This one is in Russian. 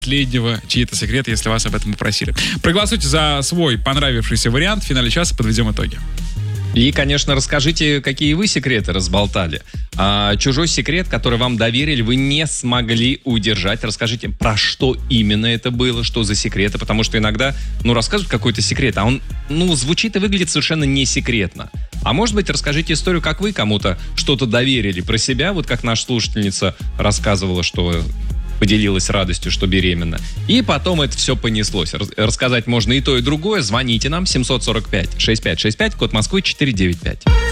последнего чьи-то секреты, если вас об этом попросили. Проголосуйте за свой понравившийся вариант. В финале часа подведем итоги. И, конечно, расскажите, какие вы секреты разболтали. Чужой секрет, который вам доверили, вы не смогли удержать. Расскажите, про что именно это было, что за секреты. Потому что иногда, рассказывают какой-то секрет, а он, звучит и выглядит совершенно не секретно. А может быть, расскажите историю, как вы кому-то что-то доверили про себя, вот как наша слушательница рассказывала, что поделилась радостью, что беременна. И потом это все понеслось. Рассказать можно и то, и другое. Звоните нам 745-6565, код Москвы 495.